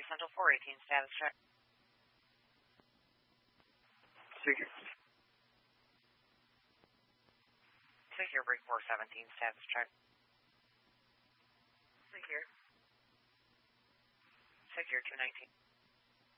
Central 418 status check. Secure. Secure break 417 status check. Secure. Secure 219.